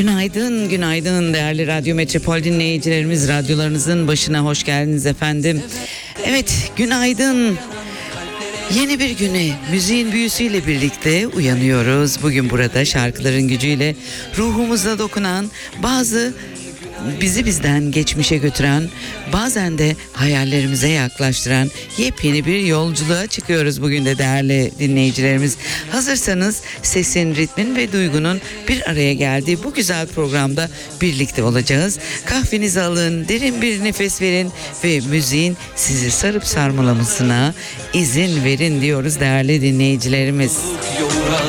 Günaydın, günaydın değerli Radyo Metropol dinleyicilerimiz. Radyolarınızın başına hoş geldiniz efendim. Evet, günaydın. Yeni bir güne müziğin büyüsüyle birlikte uyanıyoruz. Bugün burada şarkıların gücüyle ruhumuza dokunan, bazı bizi bizden geçmişe götüren, bazen de hayallerimize yaklaştıran yepyeni bir yolculuğa çıkıyoruz bugün de değerli dinleyicilerimiz. Hazırsanız sesin, ritmin ve duygunun bir araya geldiği bu güzel programda birlikte olacağız. Kahvenizi alın, derin bir nefes verin ve müziğin sizi sarıp sarmalamasına izin verin diyoruz değerli dinleyicilerimiz.